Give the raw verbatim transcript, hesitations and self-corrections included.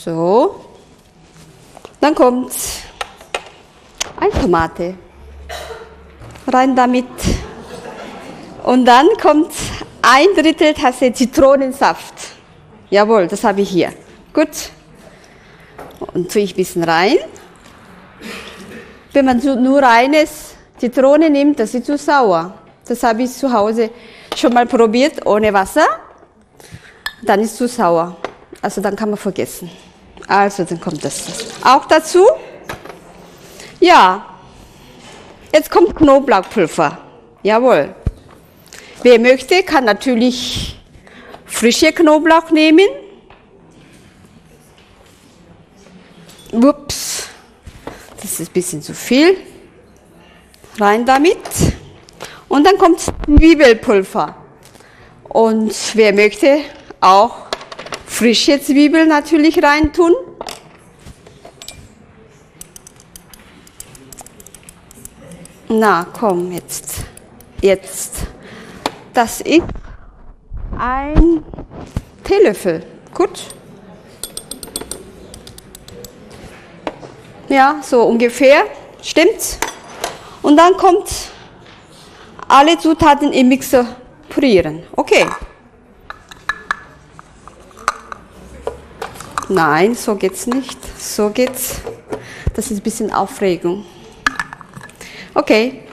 So. Dann kommt eine Tomate. Rein damit. Und dann kommt ein Drittel Tasse Zitronensaft. Jawohl, das habe ich hier. Gut. Und tue ich ein bisschen rein. Wenn man nur reines Zitrone nimmt, das ist zu sauer. Das habe ich zu Hause schon mal probiert, ohne Wasser. Dann ist es zu sauer. Also dann kann man vergessen. Also dann kommt das auch dazu. Ja, jetzt kommt Knoblauchpulver. Jawohl. Wer möchte, kann natürlich frische Knoblauch nehmen. Ups, das ist ein bisschen zu viel. Rein damit. Und dann kommt Zwiebelpulver. Und wer möchte, auch frische Zwiebeln natürlich reintun. Na, komm, jetzt. Jetzt. Das ist ein Teelöffel. Gut. Ja, so ungefähr. Stimmt's? Und dann kommt alle Zutaten im Mixer pürieren. Okay. Nein, so geht's nicht. So geht's. Das ist ein bisschen Aufregung. Okay.